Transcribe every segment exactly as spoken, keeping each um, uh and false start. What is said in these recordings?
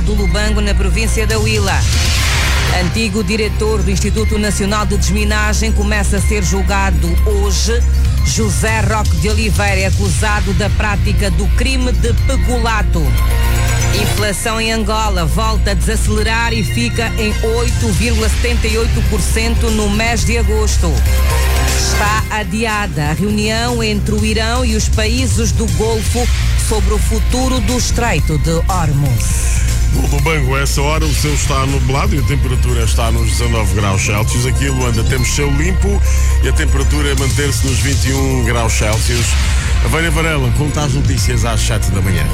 do Lubango, na província da Huila. Antigo diretor do Instituto Nacional de Desminagem começa a ser julgado hoje. José Roque de Oliveira é acusado da prática do crime de peculato. Inflação em Angola volta a desacelerar e fica em oito vírgula setenta e oito por cento no mês de agosto. Está adiada a reunião entre o Irão e os países do Golfo sobre o futuro do Estreito de Hormuz. No Lubango, a essa hora, o céu está nublado e a temperatura está nos dezanove graus Celsius. Aqui em Luanda temos céu limpo e a temperatura manter-se nos vinte e um graus Celsius. A Vânia Varela conta as notícias às sete da manhã.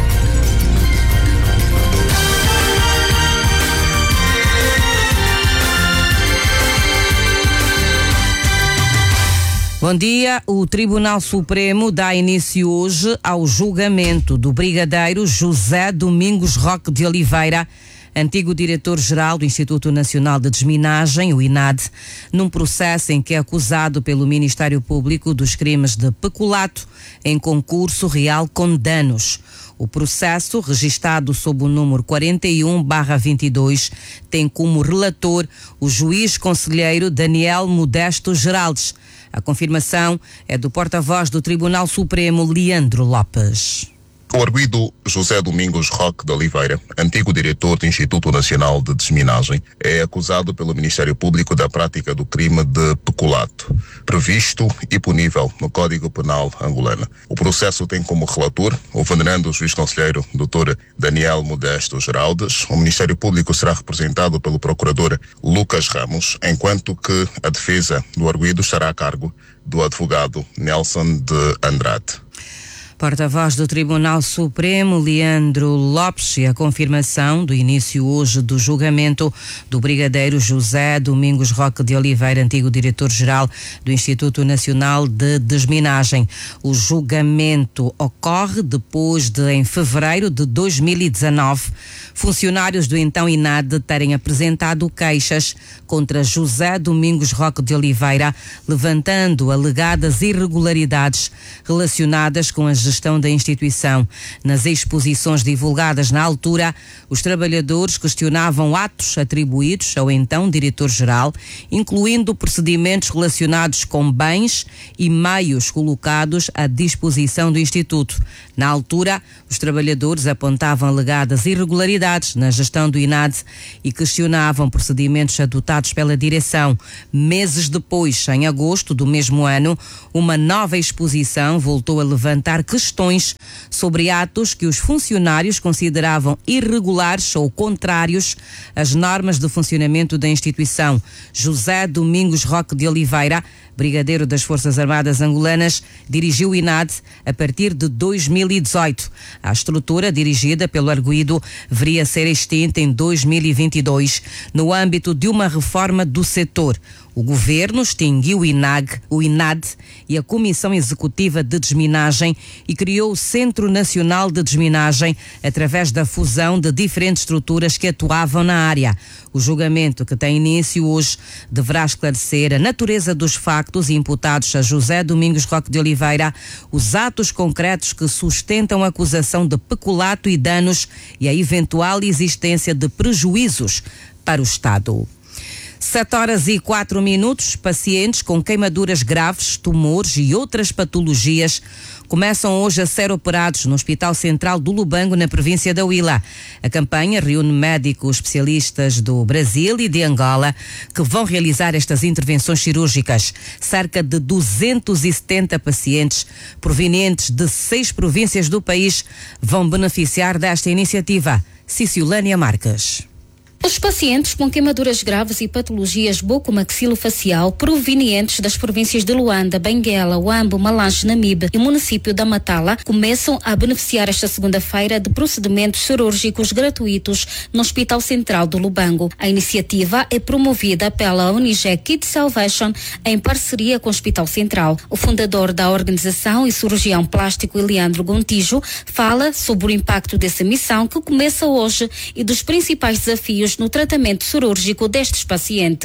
Bom dia. O Tribunal Supremo dá início hoje ao julgamento do brigadeiro José Domingos Roque de Oliveira, antigo diretor-geral do Instituto Nacional de Desminagem, o I N A D, num processo em que é acusado pelo Ministério Público dos crimes de peculato em concurso real com danos. O processo, registado sob o número quarenta e um barra vinte e dois, tem como relator o juiz conselheiro Daniel Modesto Geraldes. A confirmação é do porta-voz do Tribunal Supremo, Leandro Lopes. O arguido José Domingos Roque de Oliveira, antigo diretor do Instituto Nacional de Desminagem, é acusado pelo Ministério Público da prática do crime de peculato, previsto e punível no Código Penal angolano. O processo tem como relator o venerando juiz conselheiro doutor Daniel Modesto Geraldes. O Ministério Público será representado pelo procurador Lucas Ramos, enquanto que a defesa do arguido estará a cargo do advogado Nelson de Andrade. Porta-voz do Tribunal Supremo, Leandro Lopes, e a confirmação do início hoje do julgamento do brigadeiro José Domingos Roque de Oliveira, antigo diretor-geral do Instituto Nacional de Desminagem. O julgamento ocorre depois de, em fevereiro de dois mil e dezanove, funcionários do então I N A D terem apresentado queixas contra José Domingos Roque de Oliveira, levantando alegadas irregularidades relacionadas com a gestão da instituição. Nas exposições divulgadas na altura, os trabalhadores questionavam atos atribuídos ao então diretor-geral, incluindo procedimentos relacionados com bens e meios colocados à disposição do Instituto. Na altura, os trabalhadores apontavam alegadas irregularidades na gestão do I N A D e questionavam procedimentos adotados pela direção. Meses depois, em agosto do mesmo ano, uma nova exposição voltou a levantar questões sobre atos que os funcionários consideravam irregulares ou contrários às normas de funcionamento da instituição. José Domingos Roque de Oliveira, brigadeiro das Forças Armadas Angolanas, dirigiu o I N A D a partir de dois mil e dezoito. A estrutura dirigida pelo arguido viria a ser extinta em dois mil e vinte e dois, no âmbito de uma reforma do setor. O governo extinguiu o I N A G, o I N A D e a Comissão Executiva de Desminagem e criou o Centro Nacional de Desminagem através da fusão de diferentes estruturas que atuavam na área. O julgamento, que tem início hoje, deverá esclarecer a natureza dos factos imputados a José Domingos Roque de Oliveira, os atos concretos que sustentam a acusação de peculato e danos e a eventual existência de prejuízos para o Estado. Sete horas e quatro minutos, pacientes com queimaduras graves, tumores e outras patologias começam hoje a ser operados no Hospital Central do Lubango, na província da Huila. A campanha reúne médicos especialistas do Brasil e de Angola que vão realizar estas intervenções cirúrgicas. Cerca de duzentos e setenta pacientes provenientes de seis províncias do país vão beneficiar desta iniciativa. Ciciolânia Marques. Os pacientes com queimaduras graves e patologias bucomaxilofacial provenientes das províncias de Luanda, Benguela, Huambo, Malange, Namibe e município da Matala começam a beneficiar esta segunda-feira de procedimentos cirúrgicos gratuitos no Hospital Central do Lubango. A iniciativa é promovida pela O N G Kids Salvation em parceria com o Hospital Central. O fundador da organização e cirurgião plástico Leandro Gontijo fala sobre o impacto dessa missão que começa hoje e dos principais desafios no tratamento cirúrgico destes pacientes.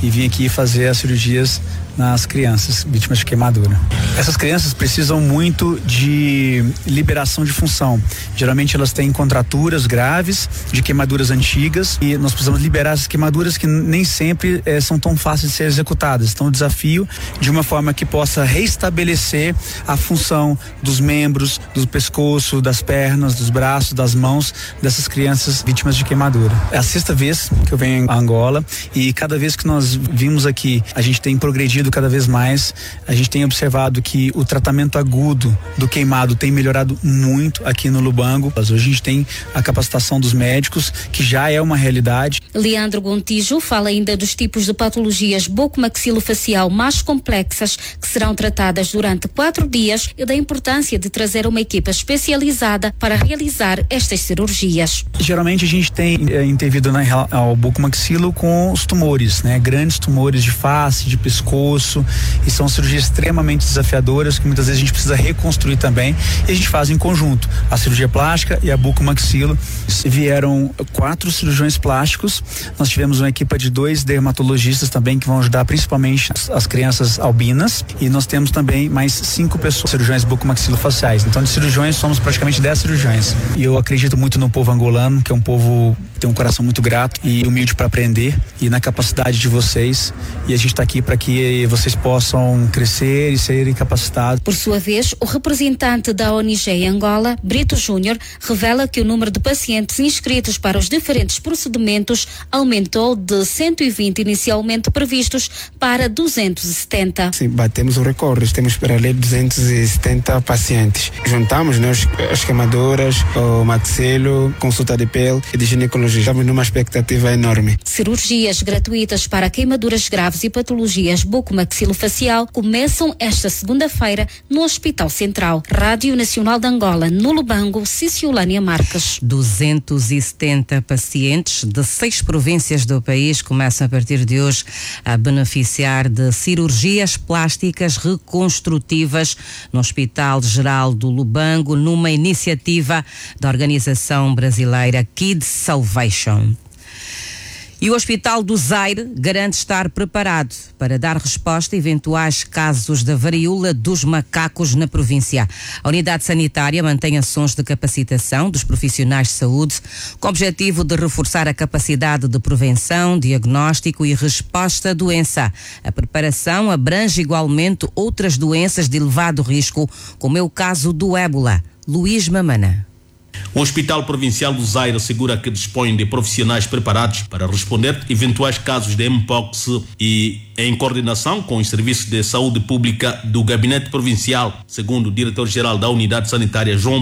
e vim aqui fazer as cirurgias nas crianças vítimas de queimadura. Essas crianças precisam muito de liberação de função. Geralmente elas têm contraturas graves de queimaduras antigas e nós precisamos liberar essas queimaduras que nem sempre eh, são tão fáceis de ser executadas. Então o desafio de uma forma que possa reestabelecer a função dos membros, do pescoço, das pernas, dos braços, das mãos dessas crianças vítimas de queimadura. É a sexta vez que eu venho a Angola e cada vez que nós vimos aqui, a gente tem progredido cada vez mais. A gente tem observado que o tratamento agudo do queimado tem melhorado muito aqui no Lubango. Hoje a gente tem a capacitação dos médicos, que já é uma realidade. Leandro Gontijo fala ainda dos tipos de patologias bucomaxilofacial mais complexas que serão tratadas durante quatro dias e da importância de trazer uma equipa especializada para realizar estas cirurgias. Geralmente a gente tem é, intervido na, ao bucomaxilo com os tumores, né? Grandes tumores de face, de pescoço, e são cirurgias extremamente desafiadoras que muitas vezes a gente precisa reconstruir também, e a gente faz em conjunto a cirurgia plástica e a bucomaxilo. Vieram quatro cirurgiões plásticos, nós tivemos uma equipe de dois dermatologistas também que vão ajudar principalmente as, as crianças albinas, e nós temos também mais cinco pessoas, cirurgiões bucomaxilofaciais. Então de cirurgiões somos praticamente dez cirurgiões, e eu acredito muito no povo angolano, que é um povo que tem um coração muito grato e humilde para aprender, e na capacidade de vocês, e a gente está aqui para que vocês possam crescer e serem capacitados. Por sua vez, o representante da O N G em Angola, Brito Júnior, revela que o número de pacientes inscritos para os diferentes procedimentos aumentou de cento e vinte inicialmente previstos para duzentos e setenta. Sim, batemos o recorde, temos para ali duzentos e setenta pacientes. Juntamos, né, as queimaduras, o maxilo, consulta de pele e de ginecologia. Estamos numa expectativa enorme. Cirurgias gratuitas para queimaduras graves e patologias bucomaxilofacial começam esta segunda-feira no Hospital Central. Rádio Nacional de Angola, no Lubango, Ciciolânia Marques. duzentos e setenta pacientes de seis províncias do país começam a partir de hoje a beneficiar de cirurgias plásticas reconstrutivas no Hospital Geral do Lubango, numa iniciativa da organização brasileira Kids Salvation. E o Hospital do Zaire garante estar preparado para dar resposta a eventuais casos da varíola dos macacos na província. A unidade sanitária mantém ações de capacitação dos profissionais de saúde com o objetivo de reforçar a capacidade de prevenção, diagnóstico e resposta à doença. A preparação abrange igualmente outras doenças de elevado risco, como é o caso do ébola. Luís Mamana. O Hospital Provincial do Zaire assegura que dispõe de profissionais preparados para responder a eventuais casos de Mpox e em coordenação com os serviços de saúde pública do Gabinete Provincial, segundo o diretor-geral da Unidade Sanitária, João